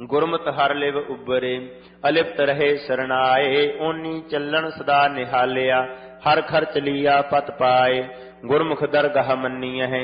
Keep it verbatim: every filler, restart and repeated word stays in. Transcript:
ਗੁਰਮਤਿ ਹਰ ਲਿਵ ਉਬਰੇ, ਅਲਿਪਤ ਰਹੇ ਸਰਨਾਏ। ਓਨੀ ਚੱਲਣ ਸਦਾ ਨਿਹਾਲਿਆ, ਹਰ ਖਰਚ ਲੀਆ ਪਤ ਪਾਏ। ਗੁਰਮੁਖ ਦਰਗਾਹ ਮੰਨੀਐ,